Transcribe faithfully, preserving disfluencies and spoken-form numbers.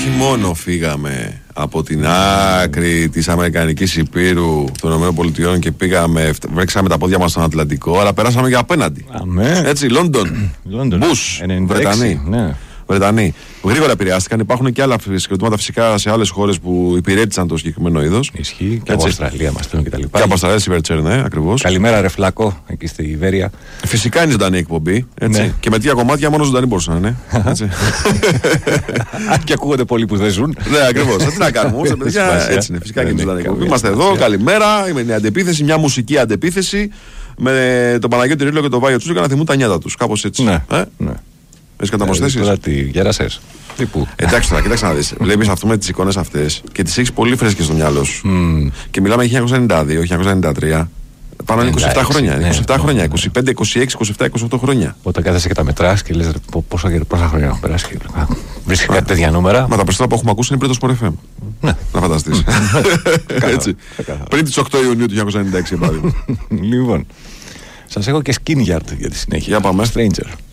όχι μόνο φύγαμε από την άκρη της Αμερικανικής Υπήρου των ΗΠΑ και πήγαμε, βρέξαμε τα πόδια μας στον Ατλαντικό, αλλά περάσαμε και απέναντι. Αμέ. Έτσι, Λόντον, Μπούς, Βρετανοί. Ναι. Βρετανοί. Γρήγορα επηρεάστηκαν. Υπάρχουν και άλλα συγκροτήματα φυσικά σε άλλες χώρες που υπηρέτησαν το συγκεκριμένο είδος. Ισχύει και από Αυστραλία μας στέλνουν και τα λοιπά. Και από Αυστραλία, Σιβερτσέρ, ναι, ακριβώς. Καλημέρα, ρε Φλακό, εκεί στη Ιβέρια. Φυσικά είναι ζωντανή εκπομπή. Έτσι. Ναι. Και με τρία κομμάτια μόνο ζωντανή μπορούσαν να είναι. Αν και ακούγονται πολλοί που δεν ζουν. Ναι, ακριβώς. Τι να κάνουμε. Έτσι είναι. Φυσικά και είναι ζωντανή εκπομπή. Είμαστε εδώ. Καλημέρα. Είναι μια αντεπίθεση, μια μουσική αντεπίθεση με τον Παναγιώτη Ρίλο και τον Βάιο Τσούζο για να θυμούν τα νιάτα τους. Κάπως έτσι. Έχεις καταπροσθέσεις? Τώρα τι γέρασες? Εντάξει τώρα, κοίταξε να δεις. Βλέπεις αυτό με τις εικόνες αυτές και τις έχεις πολύ φρέσκες στο μυαλό σου. Mm. Και μιλάμε για χίλια εννιακόσια ενενήντα δύο, χίλια εννιακόσια ενενήντα τρία. Πάνω είναι είκοσι επτά χρόνια. Ναι, είκοσι επτά ναι, χρόνια. ναι. είκοσι πέντε, είκοσι έξι, είκοσι επτά, είκοσι οκτώ χρόνια. Όταν κάθεσαι και τα μετράς και λες πόσα, πόσα χρόνια έχουν περάσει. Βρίσκει κάτι τέτοια νούμερα. Μα τα περισσότερα που έχουμε ακούσει είναι πριν το Sport εφ εμ. Ναι. Να φανταστείς. Έτσι. Πριν τις οκτώ Ιουνίου του χίλια εννιακόσια ενενήντα έξι, για παράδειγμα. Λοιπόν, σας έχω και Skin Yard για τη συνέχεια. Για πάμε. Stranger.